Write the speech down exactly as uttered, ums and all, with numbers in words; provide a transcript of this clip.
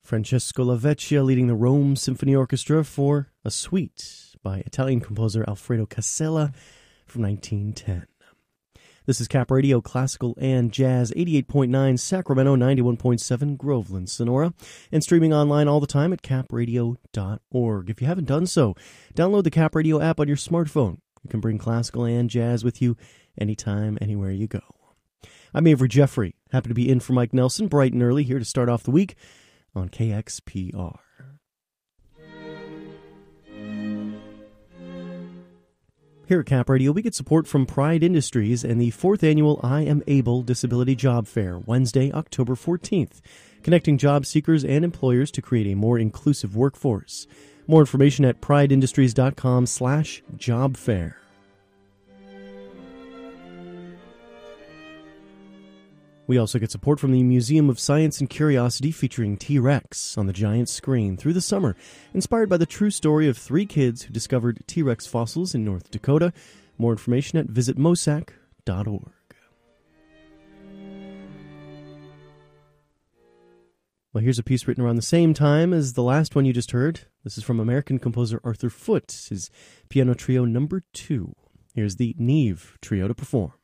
Francesco Lavecchia leading the Rome Symphony Orchestra for A Suite by Italian composer Alfredo Casella from nineteen ten. This is Cap Radio, Classical and Jazz, eighty-eight point nine Sacramento, ninety-one point seven Groveland, Sonora, and streaming online all the time at cap radio dot org. If you haven't done so, download the Cap Radio app on your smartphone. You can bring classical and jazz with you anytime, anywhere you go. I'm Avery Jeffrey, happy to be in for Mike Nelson, bright and early, here to start off the week on K X P R. Here at Cap Radio, we get support from Pride Industries and the fourth annual I Am Able Disability Job Fair, Wednesday, October fourteenth, connecting job seekers and employers to create a more inclusive workforce. More information at prideindustries.com slash job fair. We also get support from the Museum of Science and Curiosity featuring T-Rex on the giant screen through the summer, inspired by the true story of three kids who discovered T-Rex fossils in North Dakota. More information at visit mosac dot org. Well, here's a piece written around the same time as the last one you just heard. This is from American composer Arthur Foote, his piano trio number two. Here's the Neve Trio to perform.